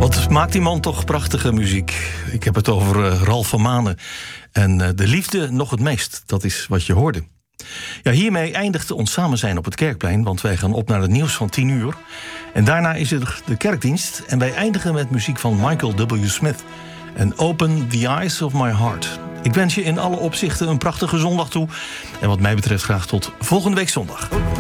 Wat maakt die man toch prachtige muziek? Ik heb het over Ralph van Manen. En de liefde nog het meest, dat is wat je hoorde. Ja, hiermee eindigt ons samen zijn op het Kerkplein, want wij gaan op naar het nieuws van 10 uur. En daarna is er de kerkdienst en wij eindigen met muziek van Michael W. Smith. En Open the Eyes of My Heart. Ik wens je in alle opzichten een prachtige zondag toe. En wat mij betreft graag tot volgende week zondag.